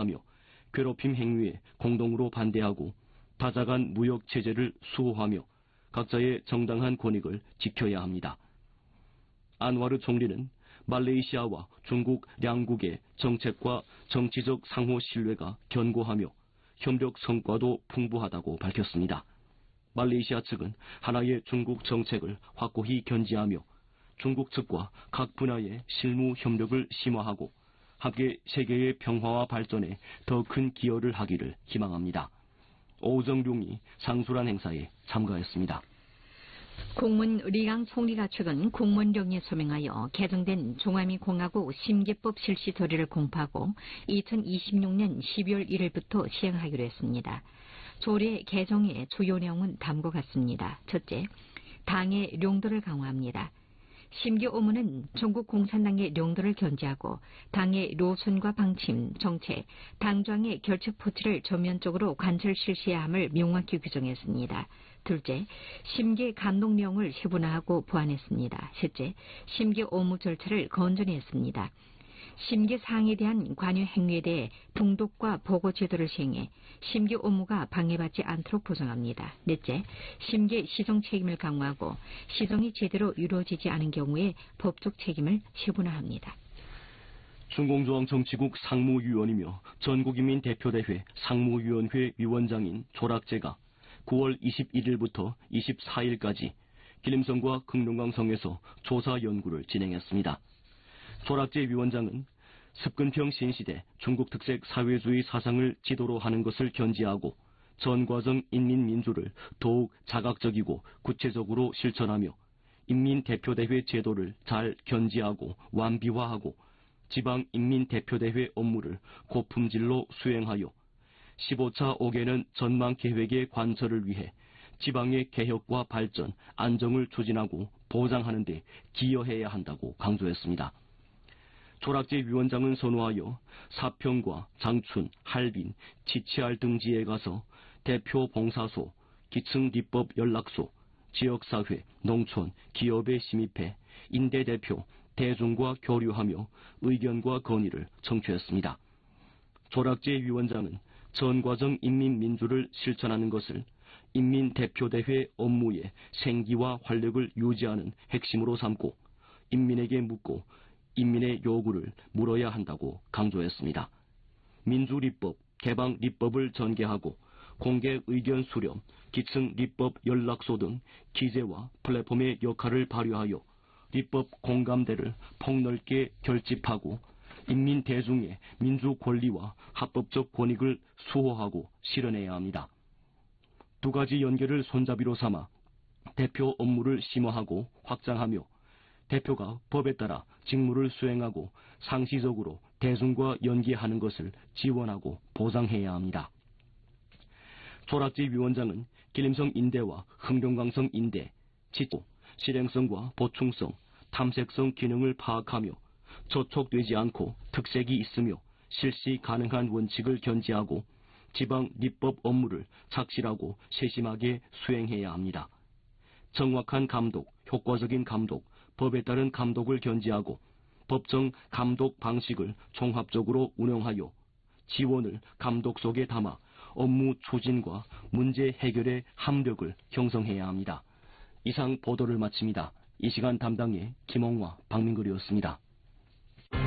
규제하며 괴롭힘 행위에 공동으로 반대하고 타자 간 무역 체제를 수호하며 각자의 정당한 권익을 지켜야 합니다. 안와르 총리는 말레이시아와 중국 양국의 정책과 정치적 상호 신뢰가 견고하며 협력 성과도 풍부하다고 밝혔습니다. 말레이시아 측은 하나의 중국 정책을 확고히 견지하며 중국 측과 각 분야의 실무 협력을 심화하고 함께 세계의 평화와 발전에 더 큰 기여를 하기를 희망합니다. 오정룡이 상술한 행사에 참가했습니다. 공문 리강 총리가 최근 공문령에 서명하여 개정된 중화민공화국 심기법 실시 도례를 공포하고 2026년 12월 1일부터 시행하기로 했습니다. 조례 개정의 주요 내용은 다음과 같습니다. 첫째, 당의 령도를 강화합니다. 심기 오문은 중국 공산당의 령도를 견지하고 당의 노선과 방침, 정책, 당정의 결책 포치를 전면적으로 관철 실시해야 함을 명확히 규정했습니다. 둘째, 심기 감독령을 세분화하고 보완했습니다. 셋째, 심기 오무 절차를 건전히 했습니다. 심기 사항에 대한 관여 행위에 대해 통독과 보고 제도를 시행해 심기 업무가 방해받지 않도록 보장합니다. 넷째, 심기 시정 책임을 강화하고 시정이 제대로 이루어지지 않은 경우에 법적 책임을 세분화합니다. 중공조항정치국 상무위원이며 전국인민대표대회 상무위원회 위원장인 조락제가 9월 21일부터 24일까지 기림성과 극룡강성에서 조사 연구를 진행했습니다. 조락제 위원장은 습근평 신시대 중국 특색 사회주의 사상을 지도로 하는 것을 견지하고 전과정 인민민주를 더욱 자각적이고 구체적으로 실천하며 인민대표대회 제도를 잘 견지하고 완비화하고 지방인민대표대회 업무를 고품질로 수행하여 15차 5개년 전망계획의 관철을 위해 지방의 개혁과 발전, 안정을 추진하고 보장하는 데 기여해야 한다고 강조했습니다. 조락제 위원장은 선호하여 사평과 장춘, 할빈, 치치알 등지에 가서 대표 봉사소, 기층 입법 연락소, 지역사회, 농촌, 기업에 심입해 인대대표, 대중과 교류하며 의견과 건의를 청취했습니다. 조락제 위원장은 전과정 인민민주를 실천하는 것을 인민대표대회 업무의 생기와 활력을 유지하는 핵심으로 삼고 인민에게 묻고 인민의 요구를 물어야 한다고 강조했습니다. 민주립법, 개방립법을 전개하고 공개 의견 수렴, 기층立법 연락소 등 기재와 플랫폼의 역할을 발휘하여立법 공감대를 폭넓게 결집하고 인민 대중의 민주 권리와 합법적 권익을 수호하고 실현해야 합니다. 두 가지 연계를 손잡이로 삼아 대표 업무를 심화하고 확장하며 대표가 법에 따라 직무를 수행하고 상시적으로 대중과 연계하는 것을 지원하고 보장해야 합니다. 조락제 위원장은 기림성 인대와 흥룡강성 인대, 지도, 실행성과 보충성, 탐색성 기능을 파악하며 저촉되지 않고 특색이 있으며 실시 가능한 원칙을 견지하고 지방立법 업무를 착실하고 세심하게 수행해야 합니다. 정확한 감독, 효과적인 감독, 법에 따른 감독을 견지하고 법정 감독 방식을 종합적으로 운영하여 지원을 감독 속에 담아 업무 추진과 문제 해결의 함력을 형성해야 합니다. 이상 보도를 마칩니다. 이 시간 담당의 김홍화, 박민글이었습니다.